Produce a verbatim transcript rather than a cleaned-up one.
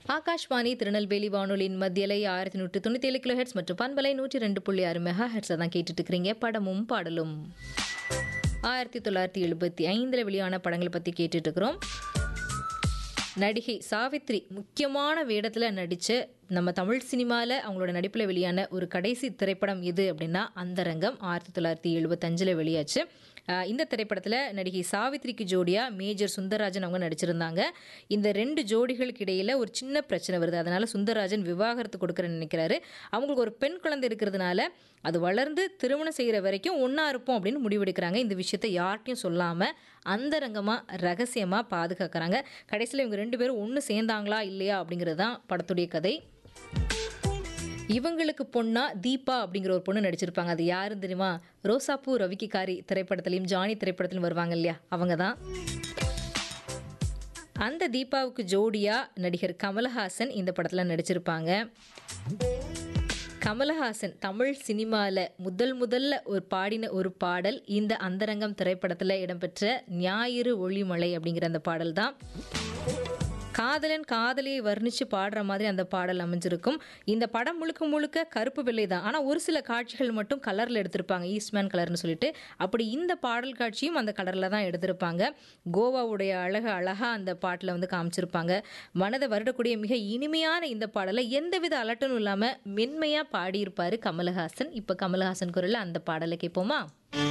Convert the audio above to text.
ஆகாஷ்வாணி திருநெல்வேலி வானொலியின் மத்தியலை ஆயிரத்தி நூற்றி தொண்ணூற்றி ஏழு கிலோ ஹெட்ஸ் மற்றும் பண்பலை நூற்றி ரெண்டு புள்ளி ஆறு மெகா ஹெட்ஸை தான் கேட்டுட்டு இருக்கிறீங்க. படமும் பாடலும் ஆயிரத்தி தொள்ளாயிரத்தி எழுபத்தி ஐந்தில் வெளியான படங்களை பற்றி கேட்டுட்டு இருக்கிறோம். நடிகை சாவித்ரி முக்கியமான வேடத்தில் நடித்த நம்ம தமிழ் சினிமாவில் அவங்களோட நடிப்பில் வெளியான ஒரு கடைசி திரைப்படம் எது அப்படின்னா அந்தரங்கம். ஆயிரத்தி தொள்ளாயிரத்தி எழுபத்தஞ்சில் வெளியாச்சு. இந்த திரைப்படத்தில் நடிகை சாவித்ரிக்கு ஜோடியாக மேஜர் சுந்தரராஜன் அவங்க நடிச்சிருந்தாங்க. இந்த ரெண்டு ஜோடிகளுக்கு இடையில் ஒரு சின்ன பிரச்சனை வருது. அதனால் சுந்தரராஜன் விவாகரத்து கொடுக்குறேன்னு நினைக்கிறாரு. அவங்களுக்கு ஒரு பெண் குழந்தை இருக்கிறதுனால அது வளர்ந்து திருமணம் செய்கிற வரைக்கும் ஒன்றா இருப்போம் அப்படின்னு முடிவெடுக்கிறாங்க. இந்த விஷயத்தை யார்ட்டையும் சொல்லாமல் அந்தரங்கமாக ரகசியமாக பாதுகாக்கிறாங்க. கடைசியில் இவங்க ரெண்டு பேரும் ஒன்று சேர்ந்தாங்களா இல்லையா அப்படிங்கிறது தான் படத்துடைய கதை. இவங்களுக்கு பொண்ணா தீபா அப்படிங்கிற ஒரு பொண்ணு நடிச்சிருப்பாங்க. அது யாருன்னு தெரியுமா? ரோசாப்பூ ரவிக்கிகாரி திரைப்படத்திலையும் ஜானி திரைப்படத்திலும் வருவாங்க இல்லையா, அவங்க தான். அந்த தீபாவுக்கு ஜோடியா நடிகர் கமலஹாசன் இந்த படத்தில் நடிச்சிருப்பாங்க. கமலஹாசன் தமிழ் சினிமாவில் முதல் முதல்ல ஒரு பாடின ஒரு பாடல் இந்த அந்தரங்கம் திரைப்படத்தில் இடம்பெற்ற ஞாயிறு ஒளிமலை அப்படிங்கிற அந்த பாடல் தான். காதலன் காதலியை வர்ணித்து பாடுற மாதிரி அந்த பாடல் அமைஞ்சிருக்கும். இந்த படம் முழுக்க முழுக்க கருப்பு வெள்ளை தான். ஆனால் ஒரு சில காட்சிகள் மட்டும் கலரில் எடுத்திருப்பாங்க, ஈஸ்ட்மேன் கலர்னு சொல்லிட்டு. அப்படி இந்த பாடல் காட்சியும் அந்த கலரில் தான் எடுத்திருப்பாங்க. கோவாவுடைய அழகு அழகாக அந்த பாட்டில் வந்து காமிச்சிருப்பாங்க. மனதை வருடக்கூடிய மிக இனிமையான இந்த பாடலை எந்தவித அலட்டனும் இல்லாமல் மென்மையாக பாடியிருப்பார் கமலஹாசன். இப்போ கமலஹாசன் குரலில் அந்த பாடலை கேட்போமா?